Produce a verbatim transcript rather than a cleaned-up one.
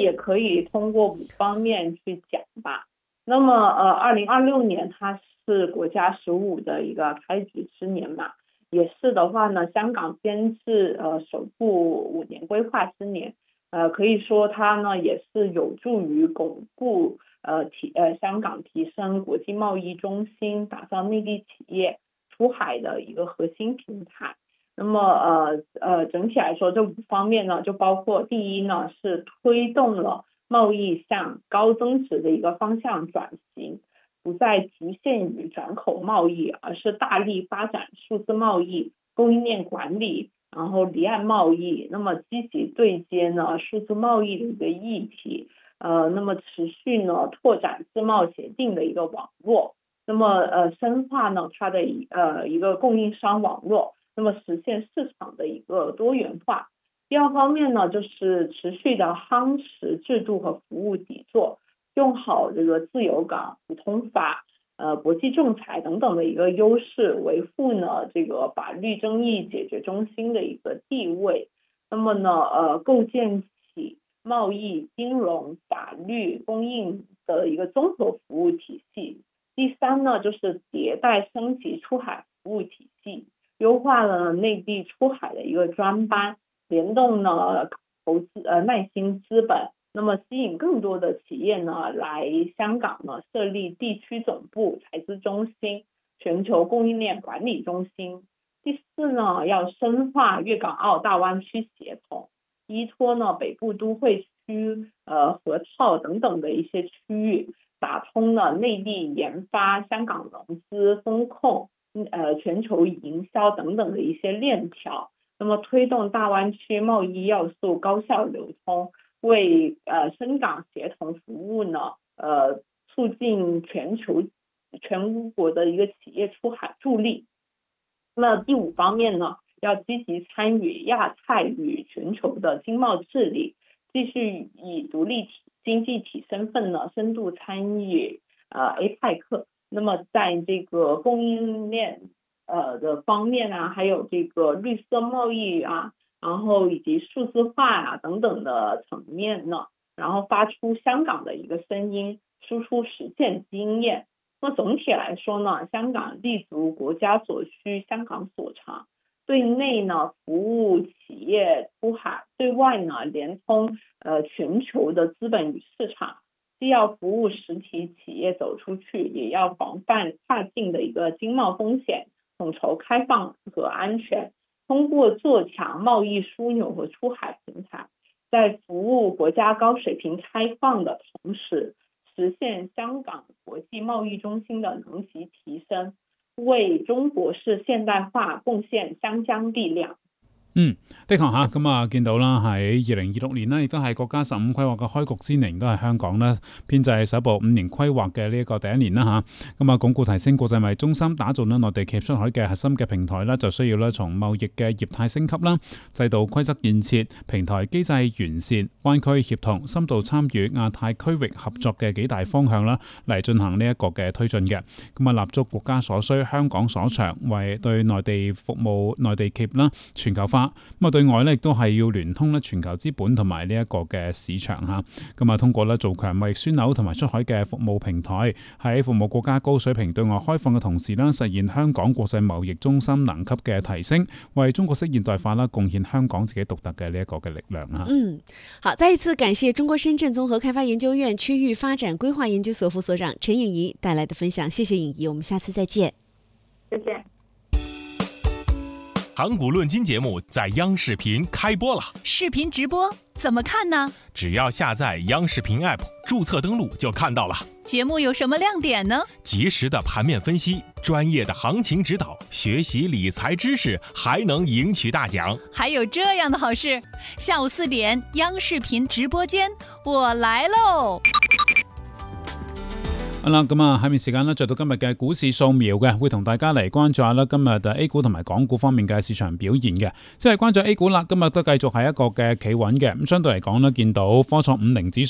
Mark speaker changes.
Speaker 1: 也可以通过五方面去讲吧。那么呃，二零二六年它是国家十五的一个开局之年嘛，也是的话呢，香港编制呃首部五年规划之年，呃，可以说它呢也是有助于巩固呃提呃香港提升国际贸易中心，打造内地企业出海的一个核心平台。那么呃呃整体来说，这五方面呢，就包括第一呢是推动了贸易向高增值的一个方向转型，不再局限于转口贸易，而是大力发展数字贸易、供应链管理，然后离岸贸易，那么积极对接呢数字贸易的一个议题，呃，那么持续呢拓展自贸协定的一个网络，那么呃深化呢它的呃一个供应商网络，那么实现市场的一个多元化。第二方面呢，就是持续的夯实制度和服务底座，用好这个自由港、普通法、呃国际仲裁等等的一个优势，维护呢这个法律争议解决中心的一个地位。那么呢，呃，构建起贸易、金融、法律、供应的一个综合服务体系。第三呢，就是迭代升级出海服务体系，优化了内地出海的一个专班，联动呢投资呃耐心资本，那么吸引更多的企业呢来香港呢设立地区总部、财资中心、全球供应链管理中心。第四呢，要深化粤港澳大湾区协同，依托呢北部都会区、呃河套等等的一些区域，打通了内地研发、香港融资、风控、呃全球营销等等的一些链条。那么推动大湾区贸易要素高效流通，为呃深港协同服务呢，呃促进全球全国的一个企业出海助力。那第五方面呢，要积极参与亚太与全球的经贸治理，继续以独立体经济体身份呢，深度参与呃 A P E C。那么在这个供应链呃的方面啊，还有这个绿色贸易啊，然后以及数字化啊等等的层面呢，然后发出香港的一个声音，输出实践经验。那总体来说呢，香港立足国家所需，香港所长，对内呢服务企业出海，对外呢连通呃全球的资本与市场，既要服务实体企业走出去，也要防范跨境的一个经贸风险，统筹开放和安全。通过做强贸易枢纽和出海平台，在服务国家高水平开放的同时，实现香港国际贸易中心的能级提升，為中國式現代化貢獻香江力量。
Speaker 2: 嗯，的確嚇，咁啊見到啦，喺二零二六年呢，亦都係國家十五規劃嘅開局之年，都係香港呢編制首部五年規劃嘅呢一個第一年啦嚇。咁啊，鞏固提升國際貿易中心，打造呢內地企業出海嘅核心嘅平台啦，就需要咧從貿易嘅業態升級啦、制度規則建設、平台機制完善、灣區協同、深度參與亞太區域合作嘅幾大方向啦，嚟進行呢一個嘅推進嘅。咁啊，立足國家所需、香港所長，為對內地服務內地企業啦全球化。咁啊，對外咧亦都係要聯通咧全球資本同埋呢一個嘅市場嚇。咁啊，通過咧做強貿易樞紐同埋出海嘅服務平台，喺服務國家高水平對外開放嘅同時啦，實現香港國際貿易中心能級嘅提升，為中國式現代化啦貢獻香港自己獨特嘅呢一個嘅力量嚇。
Speaker 3: 嗯，好，再一次感謝中國深圳綜合開發研究院區域發展規劃研究所副所長陳穎儀帶來的分享，謝謝穎儀，我們下次再見。
Speaker 1: 謝謝。
Speaker 4: 盤古論金節目在央視頻開播了，
Speaker 5: 視頻直播怎麼看呢？
Speaker 4: 只要下載央視頻 App， 註冊登錄就看到了。
Speaker 5: 節目有什麼亮點呢？
Speaker 4: 及時的盤面分析，專業的行情指導，學習理財知識，還能贏取大獎。
Speaker 5: 還有這樣的好事，下午四點央視頻直播間，我來嘍！
Speaker 2: 好啦，咁啊，下面時間呢，就到今日嘅股市掃描嘅，會同大家嚟關注下啦，今日嘅 A 股同埋港股方面嘅市場表現嘅。即係關注 A 股啦，今日都繼續係一個嘅企穩嘅，咁相對嚟講呢，見到科創五零指數